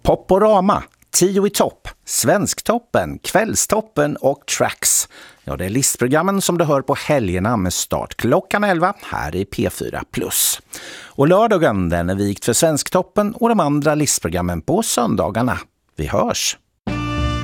Poporama, 10 i topp, Svensktoppen, Kvällstoppen och Tracks. Ja, det är listprogrammen som du hör på helgerna med start klockan 11 här i P4+. Och lördagen den är vikt för Svensktoppen och de andra listprogrammen på söndagarna. Vi hörs!